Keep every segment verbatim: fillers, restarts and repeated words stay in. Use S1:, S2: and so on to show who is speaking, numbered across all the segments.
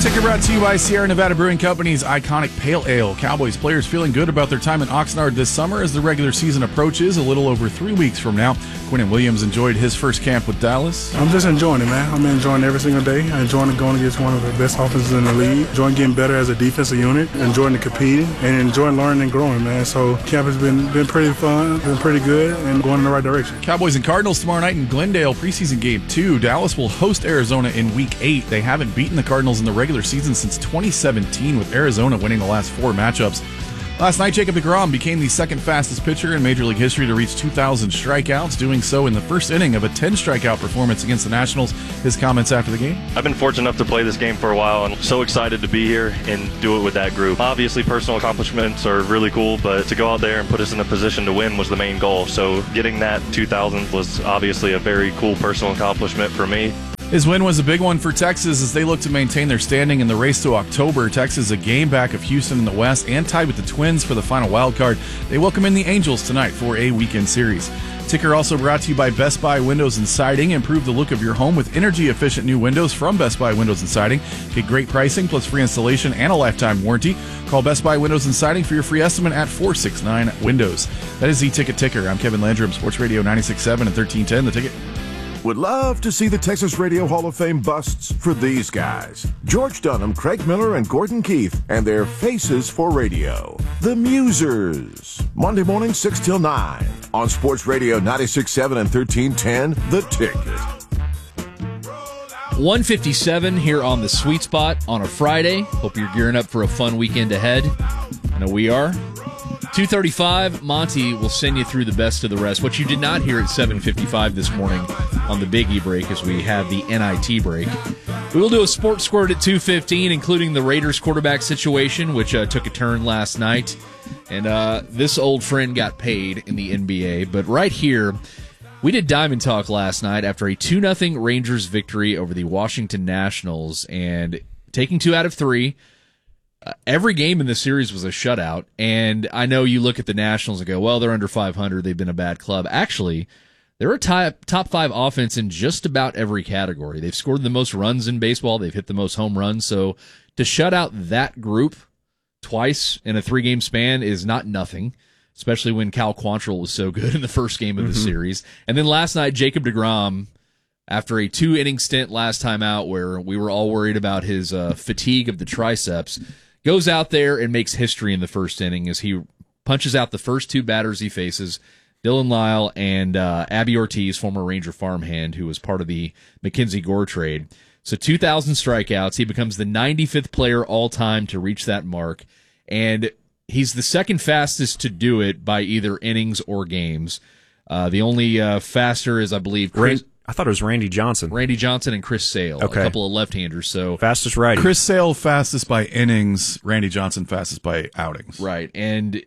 S1: Ticker brought to you by Sierra Nevada Brewing Company's iconic Pale Ale. Cowboys players feeling good about their time in Oxnard this summer as the regular season approaches a little over three weeks from now. Quinnen Williams enjoyed his first camp with Dallas.
S2: I'm just enjoying it, man. I'm enjoying every single day. I'm enjoying going against one of the best offenses in the league, enjoying getting better as a defensive unit, enjoying the competing, and enjoying learning and growing, man. So camp has been, been pretty fun, been pretty good, and going in the right direction.
S1: Cowboys and Cardinals tomorrow night in Glendale, preseason game two. Dallas will host Arizona in week eight. They haven't beaten the Cardinals in the regular season since twenty seventeen, with Arizona winning the last four matchups. Last night, Jacob deGrom became the second fastest pitcher in Major League history to reach two thousand strikeouts, doing so in the first inning of a ten-strikeout performance against the Nationals. His comments after the game.
S3: I've been fortunate enough to play this game for a while, and so excited to be here and do it with that group. Obviously, personal accomplishments are really cool, but to go out there and put us in a position to win was the main goal. So getting that two thousand was obviously a very cool personal accomplishment for me.
S1: His win was a big one for Texas as they look to maintain their standing in the race to October. Texas a game back of Houston in the West and tied with the Twins for the final wild card. They welcome in the Angels tonight for a weekend series. Ticker also brought to you by Best Buy Windows and Siding. Improve the look of your home with energy-efficient new windows from Best Buy Windows and Siding. Get great pricing plus free installation and a lifetime warranty. Call Best Buy Windows and Siding for your free estimate at four six nine Windows. That is the Ticket Ticker. I'm Kevin Landrum, Sports Radio ninety-six point seven and thirteen ten. The Ticket.
S4: Would love to see the Texas Radio Hall of Fame busts for these guys. George Dunham, Craig Miller, and Gordon Keith, and their faces for radio. The Musers. Monday morning, six till nine. On Sports Radio ninety-six point seven and thirteen ten, The Ticket.
S5: one fifty-seven here on the Sweet Spot on a Friday. Hope you're gearing up for a fun weekend ahead. I know we are. two thirty-five, Monty will send you through the best of the rest. What you did not hear at seven fifty-five this morning on the Biggie break as we have the N I T break. We will do a sports squirt at two fifteen, including the Raiders quarterback situation, which uh, took a turn last night. And uh, this old friend got paid in the N B A. But right here, we did Diamond Talk last night after a two nothing Rangers victory over the Washington Nationals. And taking two out of three, Uh, every game in the series was a shutout, and I know you look at the Nationals and go, well, they're under five hundred, they've been a bad club. Actually, they're a top, top five offense in just about every category. They've scored the most runs in baseball, they've hit the most home runs, so to shut out that group twice in a three-game span is not nothing, especially when Cal Quantrill was so good in the first game of the mm-hmm. series. And then last night, Jacob deGrom, after a two-inning stint last time out where we were all worried about his uh, fatigue of the triceps, goes out there and makes history in the first inning as he punches out the first two batters he faces, Dylan Lyle and uh, Abby Ortiz, former Ranger farmhand, who was part of the Mackenzie Gore trade. So two thousand strikeouts. He becomes the ninety-fifth player all-time to reach that mark, and he's the second fastest to do it by either innings or games. Uh, the only uh, faster is, I believe, Chris...
S6: Ran- I thought it was Randy Johnson.
S5: Randy Johnson and Chris Sale,
S6: okay.
S5: A couple of left-handers. So
S6: fastest righty.
S1: Chris Sale fastest by innings, Randy Johnson fastest by outings.
S5: Right, and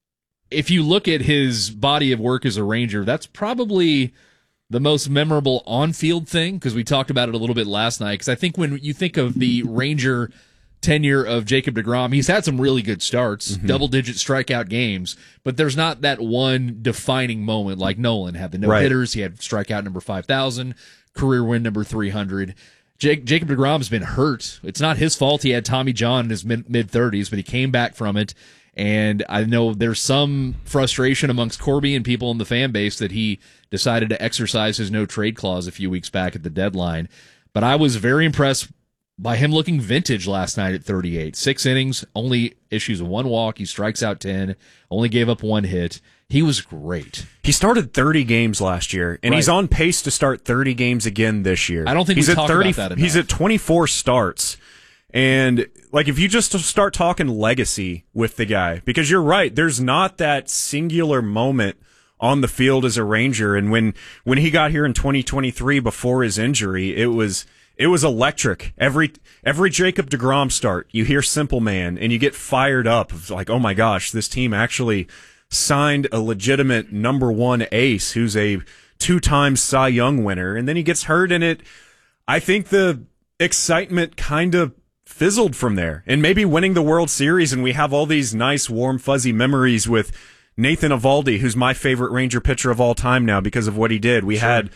S5: if you look at his body of work as a Ranger, that's probably the most memorable on-field thing, because we talked about it a little bit last night, because I think when you think of the Ranger tenure of Jacob deGrom, he's had some really good starts, mm-hmm. double-digit strikeout games, but there's not that one defining moment like Nolan had the no-hitters, right. He had strikeout number five thousand, career win number three hundred. Jake, Jacob deGrom's been hurt. It's not his fault. He had Tommy John in his mid-thirties, but he came back from it, and I know there's some frustration amongst Corby and people in the fan base that he decided to exercise his no-trade clause a few weeks back at the deadline. But I was very impressed by him looking vintage last night at thirty-eight. Six innings, only issues one walk. He strikes out ten, only gave up one hit. He was great.
S6: He started thirty games last year, and right. he's on pace to start thirty games again this year.
S5: I don't think
S6: he's
S5: we
S6: at
S5: talked
S6: thirty,
S5: about that enough.
S6: He's at twenty-four starts. And, like, if you just start talking legacy with the guy, because you're right, there's not that singular moment on the field as a Ranger. And when, when he got here in twenty twenty-three before his injury, it was... It was electric. Every every Jacob deGrom start, you hear Simple Man, and you get fired up. It's like, oh my gosh, this team actually signed a legitimate number one ace who's a two-time Cy Young winner, and then he gets hurt, and it. I think the excitement kind of fizzled from there. And maybe winning the World Series, and we have all these nice, warm, fuzzy memories with Nathan Eovaldi, who's my favorite Ranger pitcher of all time now because of what he did. We sure. had...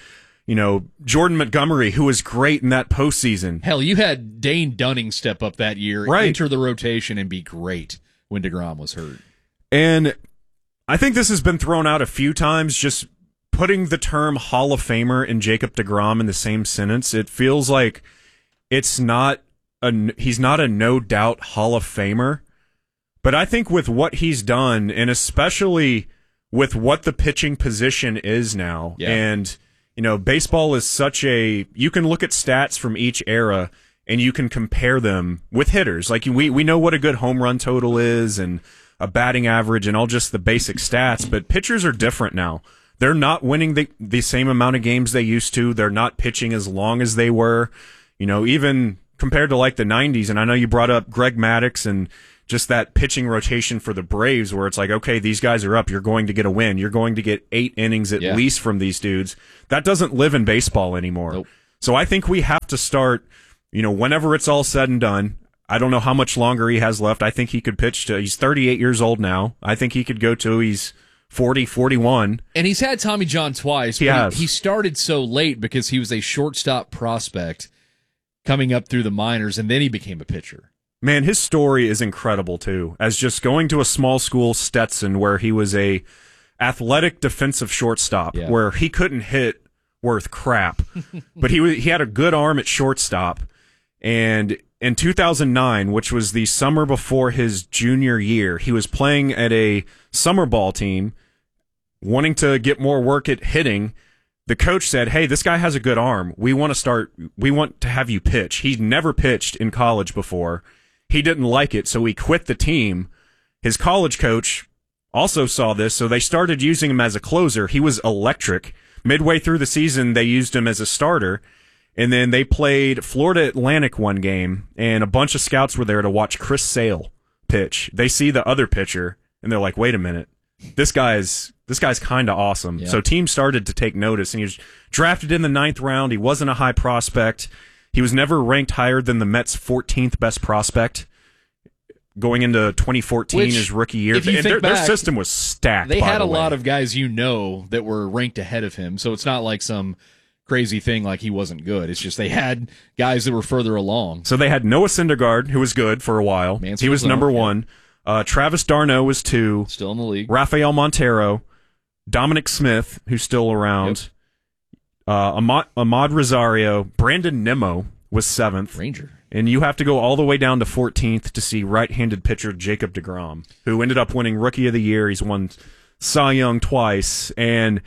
S6: you know, Jordan Montgomery, who was great in that postseason.
S5: Hell, you had Dane Dunning step up that year,
S6: right.
S5: enter the rotation, and be great when DeGrom was hurt.
S6: And I think this has been thrown out a few times, just putting the term Hall of Famer and Jacob DeGrom in the same sentence. It feels like it's not a, he's not a no-doubt Hall of Famer. But I think with what he's done, and especially with what the pitching position is now,
S5: yeah.
S6: and you know, baseball is such a, you can look at stats from each era and you can compare them with hitters. Like we, we know what a good home run total is and a batting average and all just the basic stats, but pitchers are different now. They're not winning the, the same amount of games they used to. They're not pitching as long as they were, you know, even compared to like the nineties. And I know you brought up Greg Maddux and just that pitching rotation for the Braves where it's like, okay, these guys are up. You're going to get a win. You're going to get eight innings at
S5: yeah.
S6: least from these dudes. That doesn't live in baseball anymore.
S5: Nope.
S6: So I think we have to start, you know, whenever it's all said and done. I don't know how much longer he has left. I think he could pitch to, he's thirty-eight years old now. I think he could go to, he's forty, forty-one.
S5: And he's had Tommy John twice.
S6: He
S5: but
S6: has.
S5: He, he started so late because he was a shortstop prospect coming up through the minors, and then he became a pitcher.
S6: Man, his story is incredible, too. As just going to a small school, Stetson, where he was a athletic defensive shortstop,
S5: yeah.
S6: where he couldn't hit worth crap. But he was, he had a good arm at shortstop. And in two thousand nine, which was the summer before his junior year, he was playing at a summer ball team, wanting to get more work at hitting. The coach said, hey, this guy has a good arm. We want to start, we want to have you pitch. He'd never pitched in college before. He didn't like it, so he quit the team. His college coach also saw this, so they started using him as a closer. He was electric. Midway through the season, they used him as a starter, and then they played Florida Atlantic one game, and a bunch of scouts were there to watch Chris Sale pitch. They see the other pitcher, and they're like, wait a minute, this guy's this guy's kind of awesome.
S5: Yeah.
S6: So teams started to take notice, and he was drafted in the ninth round. He wasn't a high prospect. He was never ranked higher than the Mets' fourteenth best prospect going into twenty fourteen,
S5: Which,
S6: his rookie year.
S5: if you
S6: And
S5: think
S6: their, their
S5: back,
S6: system was stacked.
S5: They
S6: by
S5: had
S6: the
S5: a
S6: way.
S5: lot of guys you know that were ranked ahead of him, so it's not like some crazy thing like he wasn't good. It's just they had guys that were further along.
S6: So they had Noah Syndergaard, who was good for a while.
S5: Mansfield
S6: he was
S5: Zone,
S6: number
S5: yeah.
S6: one. Uh, Travis d'Arnaud was two.
S5: Still in the league.
S6: Rafael Montero, Dominic Smith, who's still around. Yep. Uh, Ahmad, Ahmad Rosario, Brandon Nimmo was seventh.
S5: Ranger.
S6: And you have to go all the way down to fourteenth to see right-handed pitcher Jacob DeGrom, who ended up winning Rookie of the Year. He's won Cy Young twice. And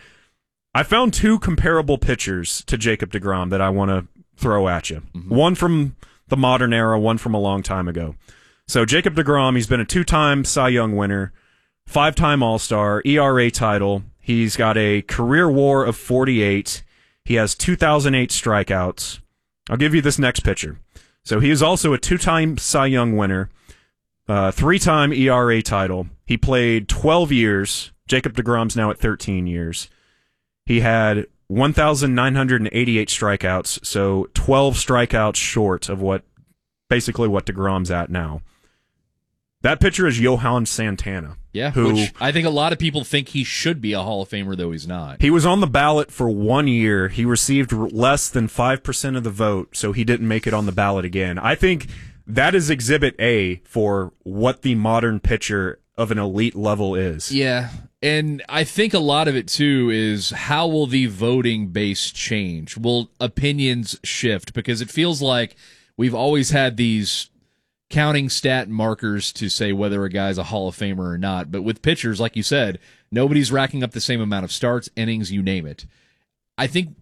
S6: I found two comparable pitchers to Jacob DeGrom that I want to throw at you. Mm-hmm. One from the modern era, one from a long time ago. So Jacob DeGrom, he's been a two-time Cy Young winner, five-time All-Star, E R A title. He's got a career WAR of forty-eight. He has two thousand eight strikeouts. I'll give you this next pitcher. So he is also a two-time Cy Young winner, uh, three-time E R A title. He played twelve years. Jacob DeGrom's now at thirteen years. He had one thousand nine hundred eighty-eight strikeouts, so twelve strikeouts short of what basically what DeGrom's at now. That pitcher is Johan Santana.
S5: Yeah,
S6: who,
S5: which I think a lot of people think he should be a Hall of Famer, though he's not.
S6: He was on the ballot for one year. He received less than five percent of the vote, so he didn't make it on the ballot again. I think that is Exhibit A for what the modern pitcher of an elite level is.
S5: Yeah, and I think a lot of it, too, is how will the voting base change? Will opinions shift? Because it feels like we've always had these counting stat markers to say whether a guy's a Hall of Famer or not. But with pitchers, like you said, nobody's racking up the same amount of starts, innings, you name it. I think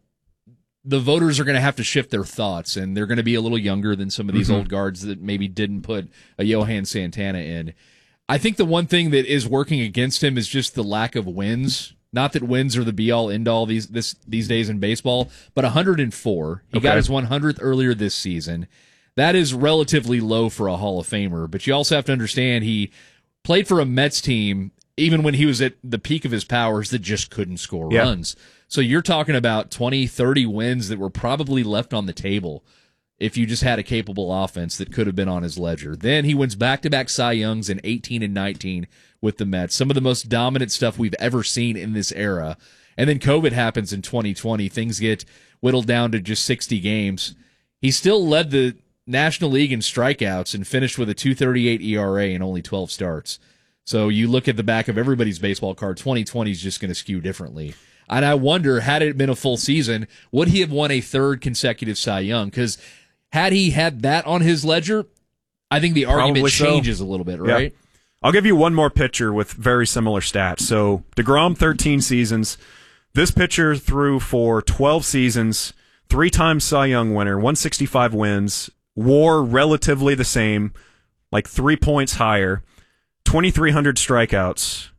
S5: the voters are going to have to shift their thoughts, and they're going to be a little younger than some of these mm-hmm. old guards that maybe didn't put a Johan Santana in. I think the one thing that is working against him is just the lack of wins. Not that wins are the be-all, end-all these this these days in baseball, but one hundred four. He
S6: okay.
S5: got his one hundredth earlier this season. That is relatively low for a Hall of Famer, but you also have to understand he played for a Mets team even when he was at the peak of his powers that just couldn't score
S6: yeah.
S5: runs. So you're talking about twenty, thirty wins that were probably left on the table if you just had a capable offense that could have been on his ledger. Then he wins back-to-back Cy Youngs in eighteen and nineteen with the Mets, some of the most dominant stuff we've ever seen in this era. And then COVID happens in twenty twenty. Things get whittled down to just sixty games. He still led the National League in strikeouts and finished with a two thirty-eight E R A and only twelve starts. So you look at the back of everybody's baseball card, twenty twenty is just going to skew differently. And I wonder, had it been a full season, would he have won a third consecutive Cy Young? Because had he had that on his ledger, I think the argument
S6: Probably so.
S5: changes a little bit, right?
S6: Yeah. I'll give you one more pitcher with very similar stats. So DeGrom, thirteen seasons. This pitcher threw for twelve seasons, three-time Cy Young winner, one sixty-five wins, WAR relatively the same, like three points higher, twenty-three hundred strikeouts.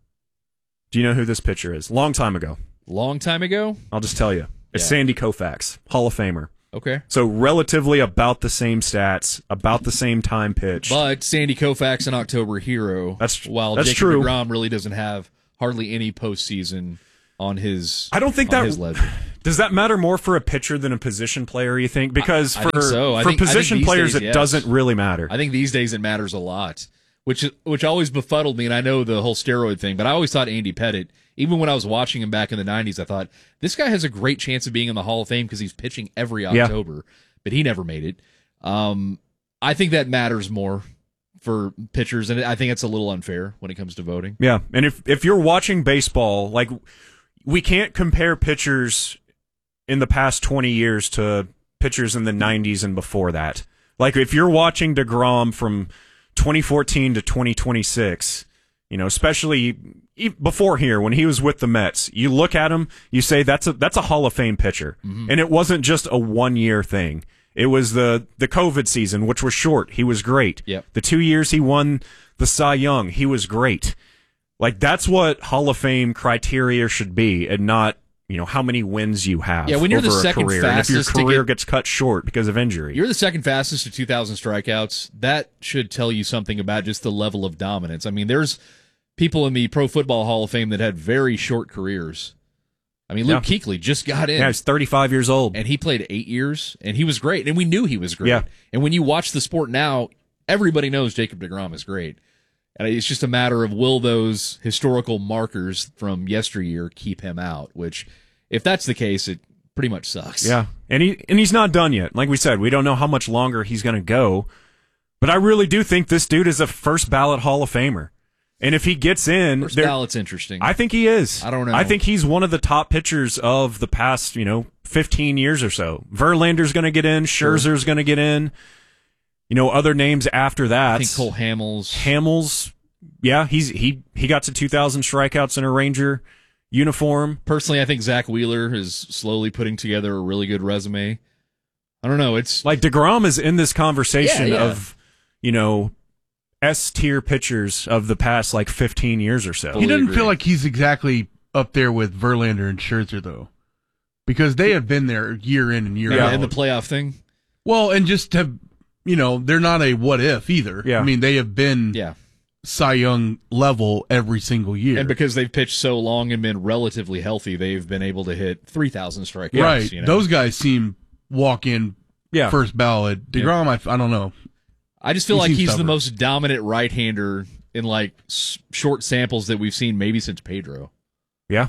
S6: Do you know who this pitcher is? Long time ago.
S5: Long time ago?
S6: I'll just tell you. It's
S5: Yeah.
S6: Sandy Koufax, Hall of Famer.
S5: Okay.
S6: So relatively about the same stats, about the same time pitch.
S5: But Sandy Koufax, an October hero.
S6: That's-
S5: while
S6: that's
S5: Jacob
S6: true.
S5: deGrom really doesn't have hardly any postseason on his.
S6: I don't think
S5: on
S6: that
S5: his ledger.
S6: Does that matter more for a pitcher than a position player, you think? Because
S5: I
S6: for,
S5: think so. I
S6: for
S5: think- I think
S6: position
S5: these
S6: players,
S5: days,
S6: it
S5: yes.
S6: doesn't really matter.
S5: I think these days it matters a lot, which which always befuddled me. And I know the whole steroid thing, but I always thought Andy Pettit, even when I was watching him back in the nineties, I thought this guy has a great chance of being in the Hall of Fame because he's pitching every
S6: Yeah.
S5: October, but he never made it. Um, I think that matters more for pitchers, and I think it's a little unfair when it comes to voting.
S6: Yeah, and if if you're watching baseball, like we can't compare pitchers in the past twenty years to pitchers in the nineties and before that. Like if you're watching DeGrom from twenty fourteen to twenty twenty-six, you know, especially e- before here when he was with the Mets, you look at him, you say that's a that's a Hall of Fame pitcher.
S5: Mm-hmm.
S6: And it wasn't just a one-year thing. It was the the COVID season, which was short. He was great.
S5: Yep.
S6: The two years he won the Cy Young, he was great. Like that's what Hall of Fame criteria should be, and not, you know, how many wins you have.
S5: Yeah, when you're the
S6: over a
S5: second
S6: career. And if your
S5: fastest to
S6: career
S5: get-
S6: gets cut short because of injury.
S5: You're the second fastest to two thousand strikeouts. That should tell you something about just the level of dominance. I mean, there's people in the Pro Football Hall of Fame that had very short careers. I mean, Luke
S6: Yeah.
S5: Kuechly just got in.
S6: Yeah, he's thirty-five years old.
S5: And he played eight years, and he was great, and we knew he was great.
S6: Yeah.
S5: And when you watch the sport now, everybody knows Jacob deGrom is great. And it's just a matter of will those historical markers from yesteryear keep him out, which, if that's the case, it pretty much sucks.
S6: Yeah, and he and he's not done yet. Like we said, we don't know how much longer he's going to go. But I really do think this dude is a first ballot Hall of Famer. And if he gets in,
S5: First
S6: there-
S5: ballot's interesting.
S6: I think he is.
S5: I don't know.
S6: I think he's one of the top pitchers of the past, you know, fifteen years or so. Verlander's going to get in. Scherzer's going to get in. You know, other names after that.
S5: I think Cole Hamels.
S6: Hamels, yeah, he's he he got to two thousand strikeouts in a Ranger uniform.
S5: Personally, I think Zach Wheeler is slowly putting together a really good resume. I don't know. It's
S6: Like DeGrom is in this conversation
S5: Yeah, yeah.
S6: of, you know, S tier pitchers of the past like fifteen years or so.
S5: Fully
S7: He doesn't
S5: agree.
S7: feel like he's exactly up there with Verlander and Scherzer, though, because they have been there year in and year
S5: yeah,
S7: out.
S5: in the playoff thing.
S7: Well, and just have, you know, they're not a what if either.
S6: Yeah.
S7: I mean, they have been
S5: Yeah.
S7: Cy Young level every single year.
S5: And because they've pitched so long and been relatively healthy, they've been able to hit three thousand strikeouts.
S7: right.
S5: You know?
S7: Those guys seem walk in
S6: Yeah.
S7: first ballot. DeGrom, I, I don't know.
S5: I just feel
S7: He
S5: like
S7: seems
S5: he's the
S7: stubborn.
S5: most dominant right-hander in like s- short samples that we've seen maybe since Pedro.
S6: Yeah.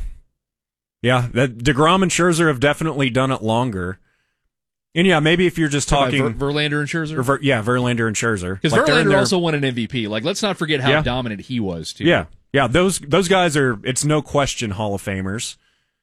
S6: Yeah, that DeGrom and Scherzer have definitely done it longer. And yeah, maybe if you're just talking
S5: Ver- Verlander and Scherzer.
S6: or Ver- yeah, Verlander and Scherzer.
S5: Because
S6: Like, they're in
S5: Verlander
S6: their-
S5: also won an M V P. Like, let's not forget how
S6: Yeah.
S5: dominant he was too.
S6: Yeah. Yeah, those those guys are, it's no question, Hall of Famers.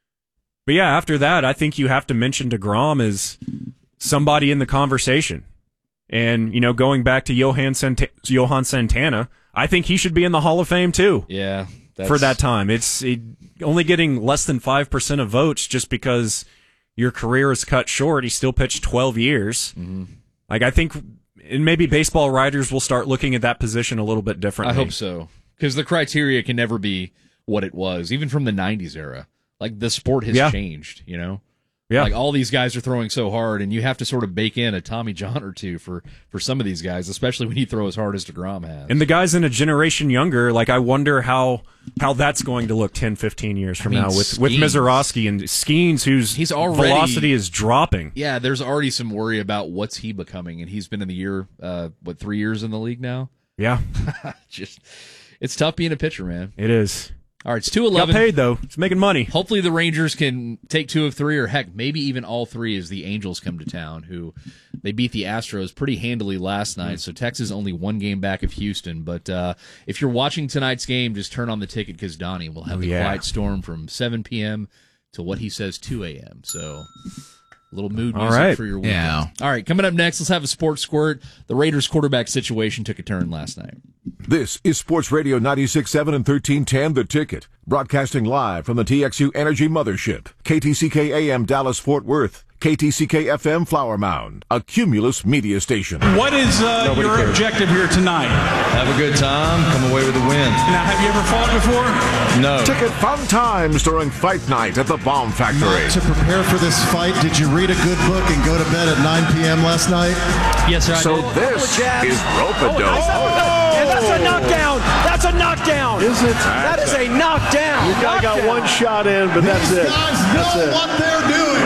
S6: But yeah, after that, I think you have to mention DeGrom as somebody in the conversation. And, you know, going back to Johan, Sant- Johan Santana, I think he should be in the Hall of Fame too
S5: yeah. That's,
S6: for that time. It's it, only getting less than five percent of votes just because your career is cut short. He still pitched twelve years.
S5: Mm-hmm.
S6: Like, I think, and maybe baseball writers will start looking at that position a little bit differently.
S5: I hope so. Because the criteria can never be what it was, even from the nineties era. Like, the sport has
S6: Yeah.
S5: changed, you know?
S6: Yeah.
S5: Like, all these guys are throwing so hard, and you have to sort of bake in a Tommy John or two for, for some of these guys, especially when you throw as hard as DeGrom has.
S6: And the guys in a generation younger, like, I wonder how how that's going to look ten, fifteen years from
S5: I mean,
S6: now with, with
S5: Skeens.
S6: Mizorowski and Skeens, whose
S5: He's already-
S6: velocity is dropping.
S5: Yeah, there's already some worry about what's he becoming, and he's been in the year, uh, what, three years in the league now?
S6: Yeah,
S5: Just, it's tough being a pitcher, man.
S6: it is.
S5: All right, it's two
S6: Got
S5: eleven.
S6: paid, though. It's making money.
S5: Hopefully the Rangers can take two of three, or heck, maybe even all three as the Angels come to town, who they beat the Astros pretty handily last night. So Texas only one game back of Houston. But uh, if you're watching tonight's game, just turn on the ticket because Donnie will have
S6: Oh,
S5: the
S6: yeah.
S5: Quiet Storm from seven p.m. to what he says two a.m. So a little mood
S6: All
S5: music
S6: right.
S5: for your weekend.
S8: Yeah.
S5: All right, coming up next, let's have a sports squirt. The Raiders quarterback situation took a turn last night.
S4: This is Sports Radio ninety-six point seven and thirteen ten The Ticket, broadcasting live from the T X U Energy Mothership, K T C K A M Dallas Fort Worth, K T C K F M Flower Mound, a Cumulus media station.
S9: What is uh, your
S10: cares.
S9: objective here tonight?
S10: Have a good time, come away with a win.
S9: Now, have you ever fought before?
S10: No.
S4: Ticket fun times during fight night at the Bomb Factory.
S11: To prepare for this fight, did you read a good book and go to bed at nine p.m. last night?
S8: Yes, sir. I
S4: So
S8: did.
S4: this is Rope-A-Dope.
S12: And that's a knockdown. That's a knockdown. Is it? That is a knockdown.
S13: You guy got one shot in, but that's
S11: These
S13: it.
S11: guys
S13: That's
S11: know
S13: it.
S11: what they're doing.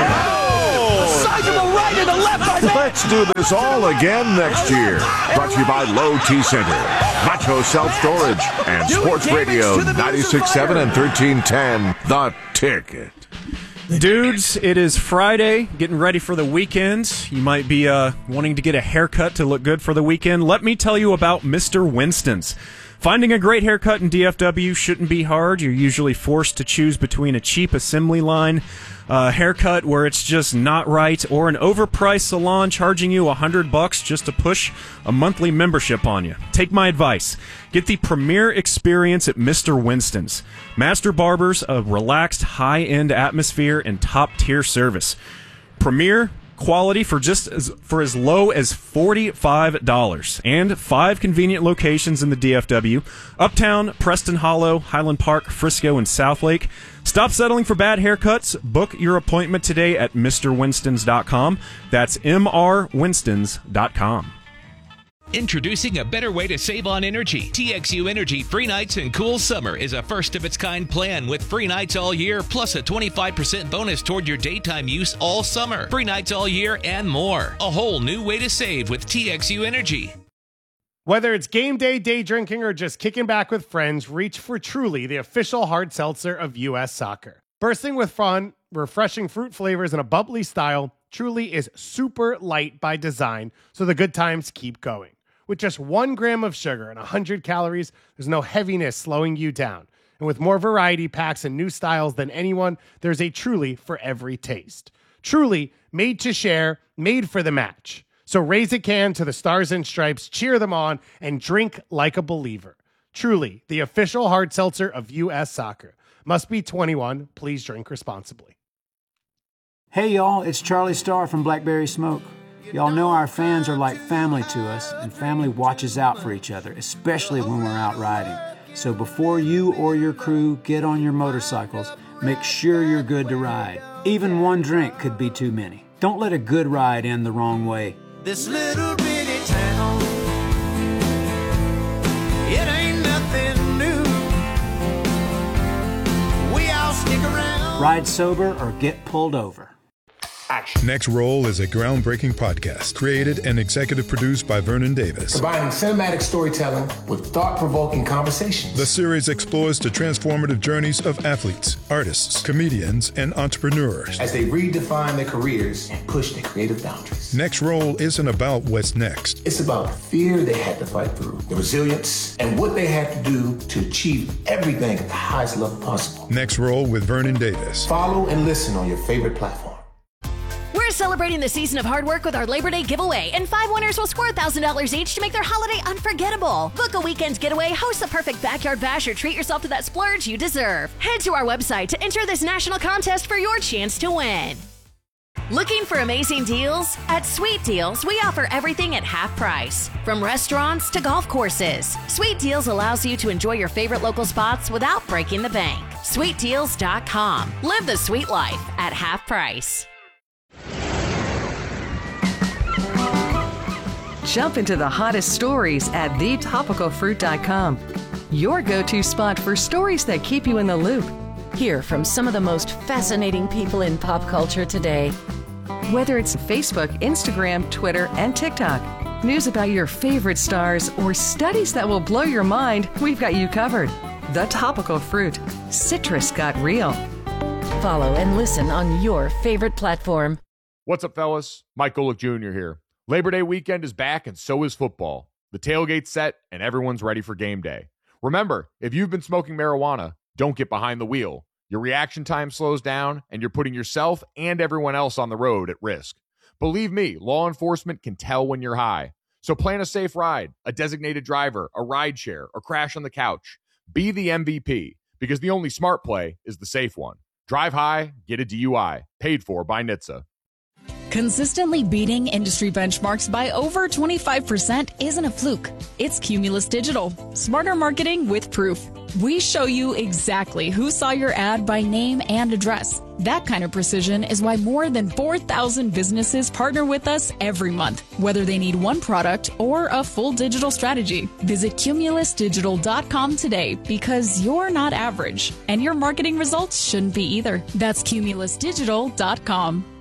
S12: Oh! Side to the right and the left by man.
S4: Let's do this all again next year. Brought to you by Low T Center, Macho Self Storage, and Sports Radio ninety-six point seven and thirteen ten The Ticket.
S6: Dudes, it is Friday, getting ready for the weekend. You might be uh, wanting to get a haircut to look good for the weekend. Let me tell you about Mister Winston's. Finding a great haircut in D F W shouldn't be hard. You're usually forced to choose between a cheap assembly line uh, haircut where it's just not right, or an overpriced salon charging you a hundred bucks just to push a monthly membership on you. Take my advice. Get the premier experience at Mister Winston's. Master barbers, a relaxed, high-end atmosphere, and top-tier service. Premier quality for just as, for as low as forty-five dollars, and five convenient locations in the D F W: Uptown, Preston Hollow, Highland Park, Frisco, and Southlake. Stop settling for bad haircuts. Book your appointment today at Mr Winstons dot com. That's M R Winstons dot com.
S14: Introducing a better way to save on energy. T X U Energy Free Nights and Cool Summer is a first-of-its-kind plan with free nights all year, plus a twenty-five percent bonus toward your daytime use all summer. Free nights all year and more. A whole new way to save with T X U Energy.
S15: Whether it's game day, day drinking, or just kicking back with friends, reach for Truly, the official hard seltzer of U S Soccer. Bursting with fun, refreshing fruit flavors, and a bubbly style, Truly is super light by design, so the good times keep going. With just one gram of sugar and one hundred calories, there's no heaviness slowing you down. And with more variety packs and new styles than anyone, there's a Truly for every taste. Truly, made to share, made for the match. So raise a can to the Stars and Stripes, cheer them on, and drink like a believer. Truly, the official hard seltzer of U S Soccer. Must be twenty-one. Please drink responsibly.
S16: Hey y'all, it's Charlie Starr from Blackberry Smoke. Y'all know our fans are like family to us, and family watches out for each other, especially when we're out riding. So before you or your crew get on your motorcycles, make sure you're good to ride. Even one drink could be too many. Don't let a good ride end the wrong way.
S12: This little bitty town, it ain't nothing new. We all stick around.
S16: Ride sober or get pulled over.
S17: Next Roll is a groundbreaking podcast created and executive produced by Vernon Davis.
S18: Combining cinematic storytelling with thought-provoking conversations.
S17: The series explores the transformative journeys of athletes, artists, comedians, and entrepreneurs
S18: as they redefine their careers and push their creative boundaries.
S17: Next Roll isn't about what's next.
S18: It's about the fear they had to fight through, the resilience, and what they had to do to achieve everything at the highest level possible.
S17: Next Roll with Vernon Davis.
S18: Follow and listen on your favorite platform.
S19: We're celebrating the season of hard work with our Labor Day giveaway, and five winners will score one thousand dollars each to make their holiday unforgettable. Book a weekend's getaway, host the perfect backyard bash, or treat yourself to that splurge you deserve. Head to our website to enter this national contest for your chance to win. Looking for amazing deals? At Sweet Deals, we offer everything at half price. From restaurants to golf courses, Sweet Deals allows you to enjoy your favorite local spots without breaking the bank. sweet deals dot com. Live the sweet life at half price.
S20: Jump into the hottest stories at the topical fruit dot com. Your go-to spot for stories that keep you in the loop.
S21: Hear from some of the most fascinating people in pop culture today.
S20: Whether it's Facebook, Instagram, Twitter, and TikTok, news about your favorite stars, or studies that will blow your mind, we've got you covered. The Topical Fruit. Citrus got real.
S21: Follow and listen on your favorite platform.
S8: What's up, fellas? Mike Golick Junior here. Labor Day weekend is back, and so is football. The tailgate's set, and everyone's ready for game day. Remember, if you've been smoking marijuana, don't get behind the wheel. Your reaction time slows down, and you're putting yourself and everyone else on the road at risk. Believe me, law enforcement can tell when you're high. So plan a safe ride, a designated driver, a ride share, or crash on the couch. Be the M V P, because the only smart play is the safe one. Drive high, get a D U I. Paid for by N H T S A.
S22: Consistently beating industry benchmarks by over twenty-five percent isn't a fluke. It's Cumulus Digital. Smarter marketing with proof. We show you exactly who saw your ad by name and address. That kind of precision is why more than four thousand businesses partner with us every month, whether they need one product or a full digital strategy. Visit cumulus digital dot com today, because you're not average, and your marketing results shouldn't be either. That's cumulus digital dot com.